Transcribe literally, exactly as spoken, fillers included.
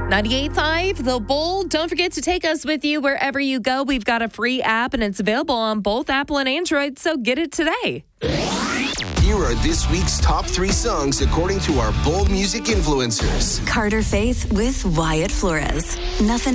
ninety-eight point five, The Bull. Don't forget to take us with you wherever you go. We've got a free app, and it's available on both Apple and Android, so get it today. Here are this week's top three songs according to our Bull music influencers. Carter Faith with Wyatt Flores. Nothing